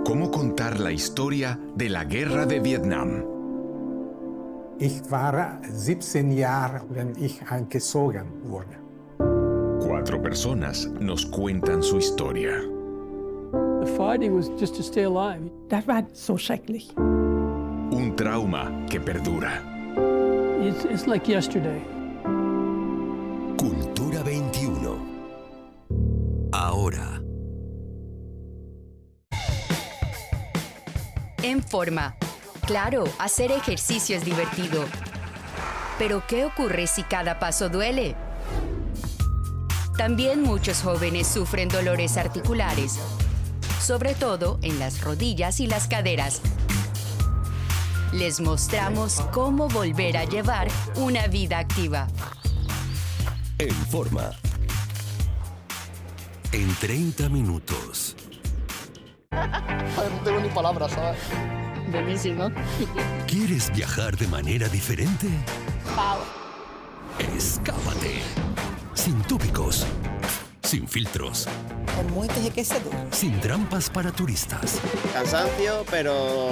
¿Cómo contar la historia de la guerra de Vietnam? Ich war 17 Jahre, wenn ich eingezogen wurde. 4 personas nos cuentan su historia. The fighting was just to stay alive. Das war so schrecklich. Un trauma que perdura. It's like yesterday. Cultura 21. Ahora. En Forma. Claro, hacer ejercicio es divertido. Pero ¿qué ocurre si cada paso duele? También muchos jóvenes sufren dolores articulares, sobre todo en las rodillas y las caderas. Les mostramos cómo volver a llevar una vida activa. En Forma. En 30 minutos. No tengo ni palabras, ¿sabes? Buenísimo. ¿Quieres viajar de manera diferente? Wow. Escápate. Sin tópicos. Sin filtros. Con muito enriquecedor. Sin trampas para turistas. Cansancio, pero